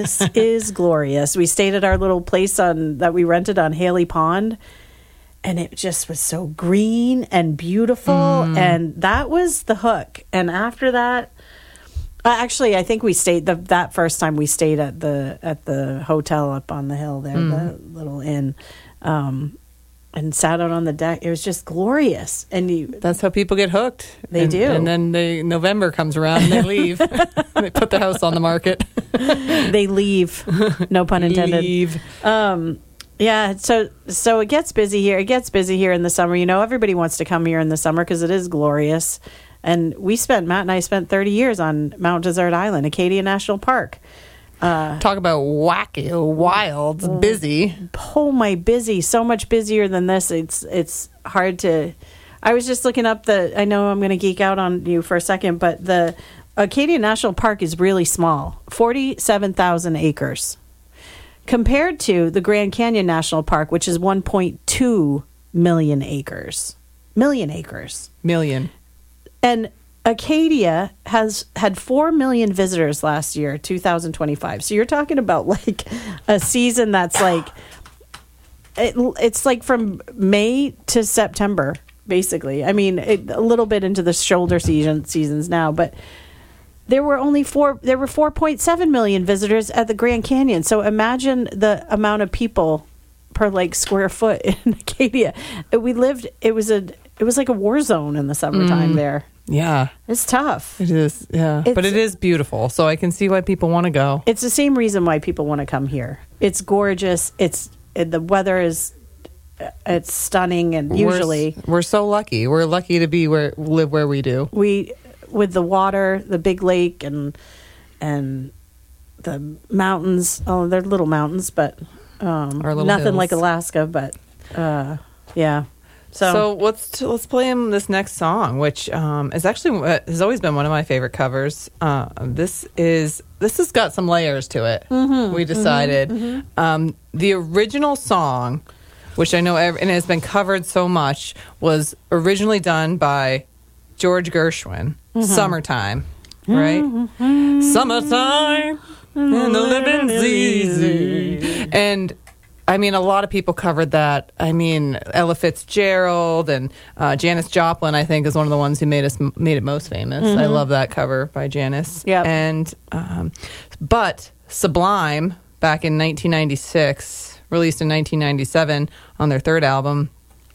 place is glorious. We stayed at our little place that we rented on Haley Pond, and it just was so green and beautiful, and that was the hook. And after that, actually, I think we stayed that first time we stayed at the hotel up on the hill there, the little inn, and sat out on the deck. It was just glorious. And that's how people get hooked. They do. And then November comes around and they leave. They put the house on the market. They leave. No pun intended. Leave. Yeah, so it gets busy here. It gets busy here in the summer. You know, everybody wants to come here in the summer because it is glorious. And Matt and I spent 30 years on Mount Desert Island, Acadia National Park. Talk about wacky, wild, busy. Oh my, busy. So much busier than this. It's hard to... I was just looking up I know I'm going to geek out on you for a second, but the Acadia National Park is really small. 47,000 acres. Compared to the Grand Canyon National Park, which is 1.2 million acres. Million. And Acadia has had 4 million visitors last year, 2025. So you're talking about like a season that's like, it's like from May to September, basically. I mean, a little bit into the shoulder seasons now, but there were 4.7 million visitors at the Grand Canyon. So imagine the amount of people per like square foot in Acadia. It was like a war zone in the summertime there. Yeah. It's tough. It is, yeah. But it is beautiful, so I can see why people want to go. It's the same reason why people want to come here. It's gorgeous. The weather is it's stunning, and usually we're so lucky. We're lucky to live where we do. With the water, the big lake, and the mountains. Oh, they're little mountains, but nothing hills. like Alaska. But yeah. So let's play him this next song, which is actually has always been one of my favorite covers. This has got some layers to it. We decided the original song, which I know and has been covered so much, was originally done by George Gershwin. Summertime, right? Summertime and the living's easy. And I mean, a lot of people covered that. I mean, Ella Fitzgerald and Janis Joplin, I think, is one of the ones who made it most famous. I love that cover by Janis. Yeah. And but Sublime, back in 1996, released in 1997 on their third album,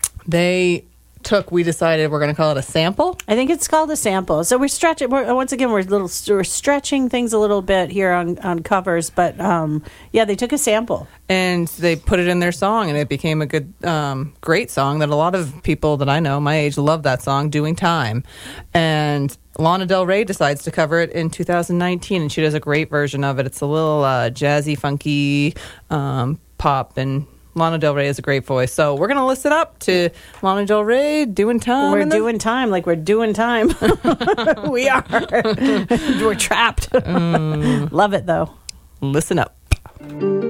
we decided we're going to call it a sample. I think it's called a sample. So we're stretching. We're stretching things a little bit here on covers, but they took a sample and they put it in their song, and it became a good, great song that a lot of people that I know my age love that song, "Doing Time." And Lana Del Rey decides to cover it in 2019, and she does a great version of it. It's a little jazzy, funky pop, and Lana Del Rey has a great voice. So we're going to listen up to Lana Del Rey, "Doing Time." We're doing time like we're doing time. We are. We're trapped. Love it, though. Listen up.